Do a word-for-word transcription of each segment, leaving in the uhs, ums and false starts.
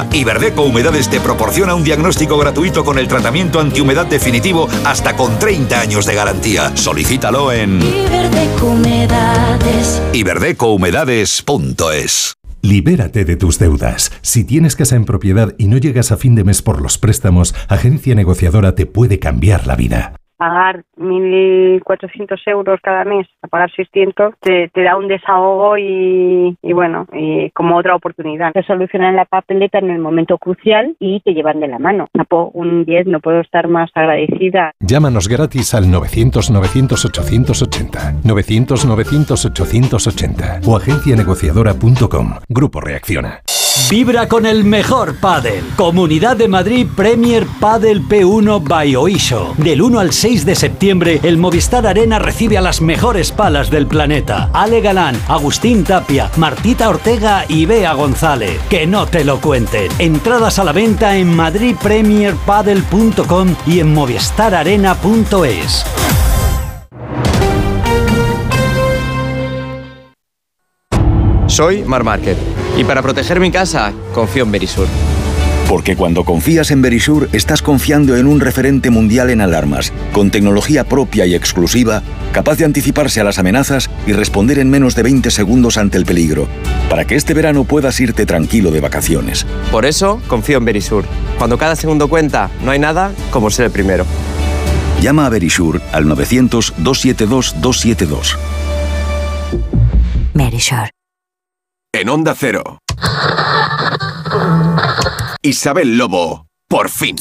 Iberdeco Humedades te proporciona un diagnóstico gratuito con el tratamiento antihumedad definitivo hasta con treinta años de garantía. Solicítalo en Iberdeco Humedades. iberdeco humedades punto es. Libérate de tus deudas. Si tienes casa en propiedad y no llegas a fin de mes por los préstamos, Agencia Negociadora te puede cambiar la vida. Pagar mil cuatrocientos euros cada mes, a pagar seiscientos, te, te da un desahogo y, y bueno, y como otra oportunidad. Te solucionan la papeleta en el momento crucial y te llevan de la mano. Napo, un diez, no puedo estar más agradecida. Llámanos gratis al novecientos novecientos ochocientos ochenta, novecientos novecientos ochocientos ochenta o agencia negociadora punto com. Grupo Reacciona. Vibra con el mejor pádel. Comunidad de Madrid Premier Padel P uno by Oisho. Del uno al seis de septiembre, el Movistar Arena recibe a las mejores palas del planeta. Ale Galán, Agustín Tapia, Martita Ortega y Bea González. Que no te lo cuenten. Entradas a la venta en madrid premier padel punto com y en movistar arena punto es. Soy Marc Márquez y para proteger mi casa confío en Verisur. Porque cuando confías en Verisur estás confiando en un referente mundial en alarmas, con tecnología propia y exclusiva, capaz de anticiparse a las amenazas y responder en menos de veinte segundos ante el peligro, para que este verano puedas irte tranquilo de vacaciones. Por eso confío en Verisur. Cuando cada segundo cuenta, no hay nada como ser el primero. Llama a Verisur al novecientos, doscientos setenta y dos, doscientos setenta y dos. Verisur. En Onda Cero. Isabel Lobo, por fin.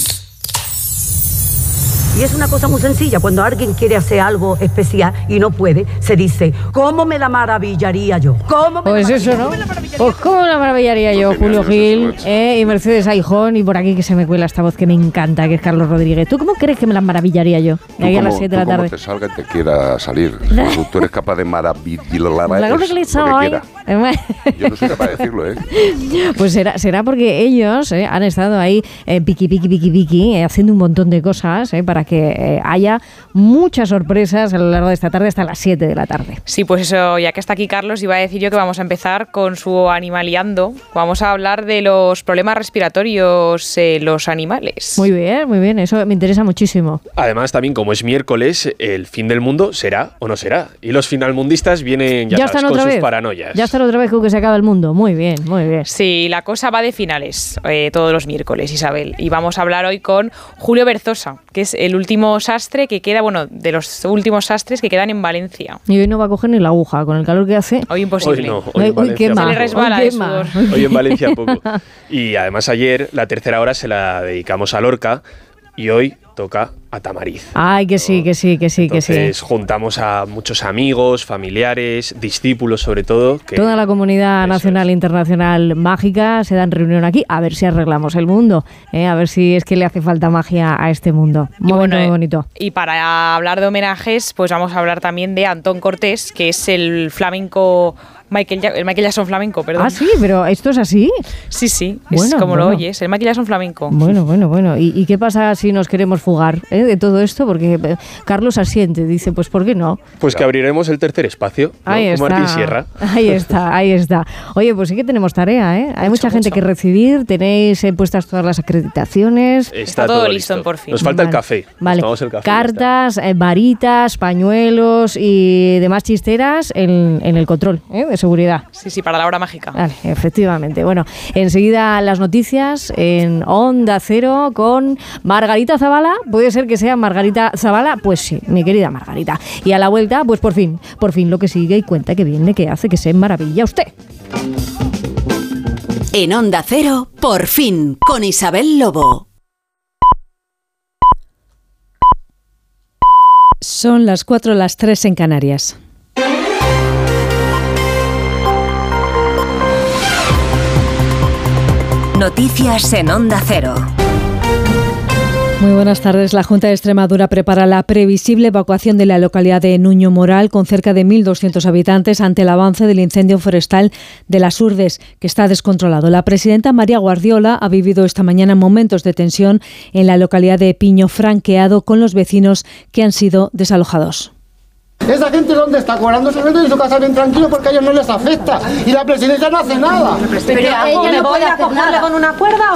Y es una cosa muy sencilla, cuando alguien quiere hacer algo especial y no puede, se dice, ¿cómo me la maravillaría yo? ¿Cómo me pues la eso, ¿no? ¿Cómo me Pues cómo la maravillaría yo, Julio Gil eh, y Mercedes Aijón, y por aquí que se me cuela esta voz que me encanta, que es Carlos Rodríguez. ¿Tú cómo crees que me la maravillaría yo? De ahí a las siete de la tarde. Como te salga y te quiera salir. Tú, tú eres capaz de maravillar la lo que quiera. Yo no soy capaz de decirlo, ¿eh? Pues será, será porque ellos eh, han estado ahí eh, piqui, piqui, piqui, piqui, eh, haciendo un montón de cosas eh, para que eh, haya muchas sorpresas a lo largo de esta tarde hasta las siete de la tarde. Sí, pues eso, ya que está aquí Carlos, iba a decir yo que vamos a empezar con su Animaliando. Vamos a hablar de los problemas respiratorios en los animales. Muy bien, muy bien, eso me interesa muchísimo. Además, también como es miércoles, el fin del mundo será o no será. Y los finalmundistas vienen ya, ya sabes, están con otra sus vez. paranoias. Ya están otra vez con que se acaba el mundo. Muy bien, muy bien. Sí, la cosa va de finales eh, todos los miércoles, Isabel. Y vamos a hablar hoy con Julio Berzosa, que es el último sastre que queda, bueno, de los últimos sastres que quedan en Valencia. Y hoy no va a coger ni la aguja, con el calor que hace. Hoy imposible. Hoy no, hoy en Uy, qué Valencia se le resbala Hoy de quema. sudor. Hoy en Valencia poco. Y además ayer la tercera hora se la dedicamos a Lorca y hoy toca a Tamariz. Ay, que sí, que sí, que sí, Entonces, que sí. juntamos a muchos amigos, familiares, discípulos sobre todo. Que Toda la comunidad nacional e internacional mágica se da en reunión aquí a ver si arreglamos el mundo, ¿eh? A ver si es que le hace falta magia a este mundo. Muy bueno, bonito, muy bonito. Y para hablar de homenajes, pues vamos a hablar también de Antón Cortés, que es el flamenco... Michael, ja- el Michael Jackson flamenco, perdón. Ah, sí, pero ¿esto es así? Sí, sí, Bueno, es como bueno. lo oyes, el Michael Jackson flamenco. Bueno, bueno, bueno. ¿Y, y qué pasa si nos queremos fugar eh, de todo esto? Porque eh, Carlos asiente, dice, pues ¿por qué no? Pues que abriremos el tercer espacio, ¿no? Ahí Como está. Martín Sierra. Ahí está, ahí está. Oye, pues sí que tenemos tarea, ¿eh? Hay mucha Mucho, gente mucho. que recibir, tenéis eh, puestas todas las acreditaciones. Está, todo todo listo, por fin. Nos falta Vale. el café. Nos Vale, tomamos el café y ya está. cartas, eh, varitas, pañuelos y demás chisteras en, en el control ¿eh? de seguridad. Sí, sí, para la hora mágica. Vale, efectivamente. Bueno, enseguida las noticias en Onda Cero con Margarita Zavala. ¿Puede ser que sea Margarita Zavala? Pues sí, mi querida Margarita. Y a la vuelta, pues por fin, por fin lo que sigue y cuenta que viene, que hace, que se maravilla usted. En Onda Cero, por fin, con Isabel Lobo. Son las cuatro, las tres en Canarias. Noticias en Onda Cero. Muy buenas tardes. La Junta de Extremadura prepara la previsible evacuación de la localidad de Nuño Moral, con cerca de mil doscientos habitantes, ante el avance del incendio forestal de las Urdes, que está descontrolado. La presidenta María Guardiola ha vivido esta mañana momentos de tensión en la localidad de Piño Franqueado con los vecinos que han sido desalojados. ¿Esa gente dónde está? Cobrándose en su casa bien tranquilo porque a ellos no les afecta. Y la presidencia no hace nada. Pero ella no puede acogerle con una cuerda